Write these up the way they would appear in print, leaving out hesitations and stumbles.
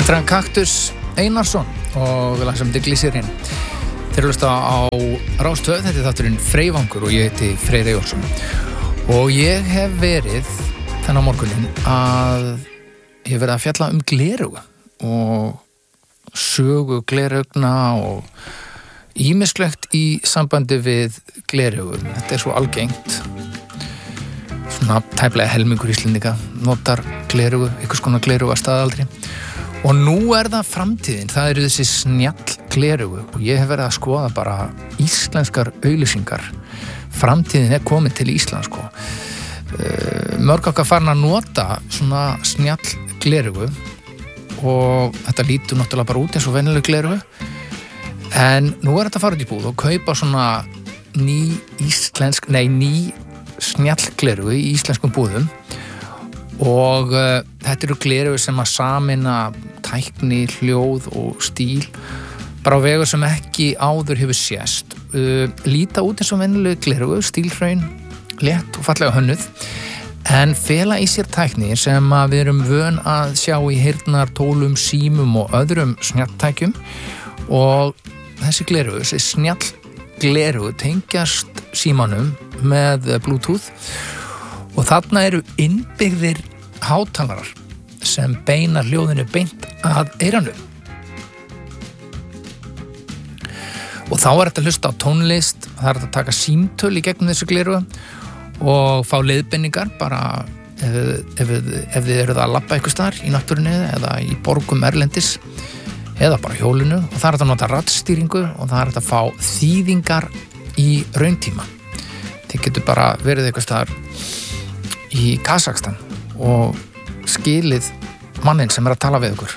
Þetta er hann Kaktus Einarsson og lag sem heitir Glycerin. Þeir hlusta á Rás 2, þetta er þátturinn Freyvangur og ég heiti Freyr Eyjólfsson. Og ég hef verið þennan morguninn að ég hef verið að fjalla gleraugu og sögu gleraugna og ýmislegt í sambandi við gleraugu. Þetta er svo algengt. Svona tæplega helmingur Íslendinga notar gleraugu, einhvers konar gleraugu að staðaldri. Og nú er það framtíðin, það eru þessi snjall gleraugu og ég hef verið að skoða bara íslenskar auglýsingar. Framtíðin er komin til Íslands, sko. Mörg okkar farin að nota svona snjall gleraugu og þetta lítur náttúrulega bara út eins og venjuleg gleraugu. En nú er þetta að fara út í búð og kaupa svona ný snjall gleraugu í íslenskum búðum. Og þetta eru gleraugu sem að sameina tækni, hljóð og stíl bara á vegu sem ekki áður hefur sést. Líta út eins og venjuleg gleraugu, stílhraun, létt og fallega hönnuð, en fela í sér tækni sem að við erum vön að sjá í heyrnartólum, símum og öðrum snjalltækjum. Og þessi gleraugu, þessi snjall gleraugu tengjast símanum með Bluetooth. Og þarna eru innbyggðir hátalarar sem beina hljóðinu beint að eyranu. Og þá er þetta að hlusta á tónlist, það er þetta að taka símtöl í gegnum þessu gleraugu og fá leiðbeiningar bara ef þið eruð að labba eitthvað staðar í náttúrunni eða í borgum erlendis eða bara hjólinu. Og það er þetta að nota raddstýringu og það er þetta að fá þýðingar í rauntíma. Þið getur bara verið eitthvað staðar í Kazakstan og skilið mannin sem er að tala við ykkur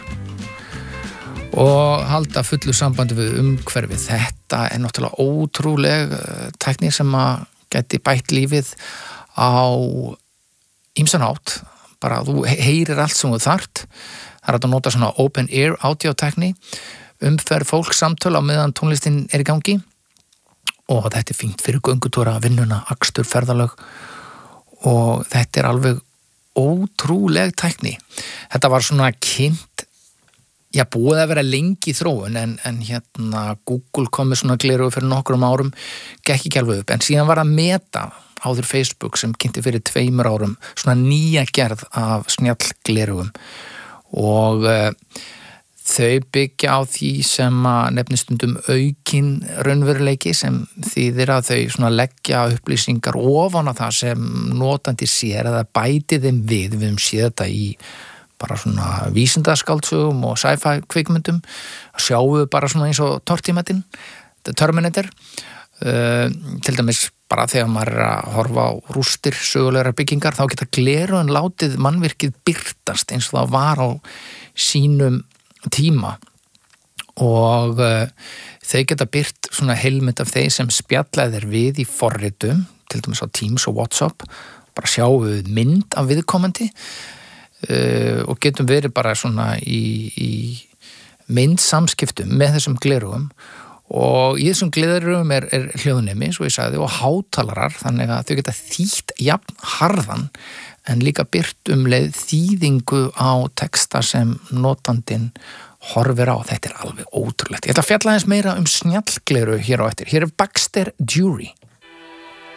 og halda fullu sambandi við umhverfið. Þetta er náttúrulega ótrúleg tækni sem að geti bætt lífið á ýmsan hátt. Bara þú heyrir allt sem þú þarft. Það er að nota svona open ear audio tækni, umferð fólkssamtöl á meðan tónlistin er í gangi og þetta er fínt fyrir göngutúra, vinnuna, akstur, ferðalög. Og þetta er alveg ótrúleg tækni. Þetta var svona kynnt, búið að vera lengi í þróun en Google kom með svona gleraugu fyrir nokkrum árum, gekk ekki alveg upp, en síðan var að Meta áður Facebook sem kynnti fyrir 2 árum svona nýja gerð af snjall glerugum og þau byggja á því sem að nefnist stundum aukin raunveruleiki sem þýðir að þau svona leggja upplýsingar ofan á það sem notandi sér eða bæti þeim við höfum séð þetta í bara svona vísindaskaldsögum og sci-fi kvikmyndum. Sjáum við bara svona eins og Terminator. Til dæmis bara þegar maður er að horfa á rústir sögulegar byggingar þá geta gleraugun látið mannvirkið birtast eins og það var á sínum tíma og þau geta byrt svona heilmynd af þeir sem spjallaðir við í forritum, til dæmis á Teams og WhatsApp, bara sjáum við mynd af viðkomandi og getum verið bara svona í myndsamskiptum með þessum gleraugum og í þessum gleraugum er hljóðnemi, svo ég sagði, og hátalarar, þannig að þau geta þýtt jafn harðan en líka byrt leið þýðingu á texta sem notandinn horfir á. Þetta er alveg ótrúlegt. Ég ætla að fjalla aðeins meira snjallgleraugu hér á eftir. Hér er Baxter Dury.